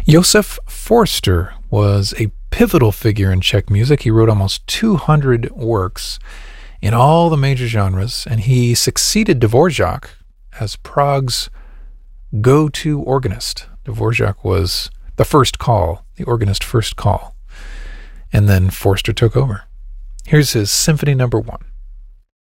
Josef Forster was a pivotal figure in Czech music. He wrote almost 200 works in all the major genres, and he succeeded Dvorak as Prague's go-to organist. Dvorak was the first call, the organist first call, and then Forster took over. Here's his Symphony No. 1.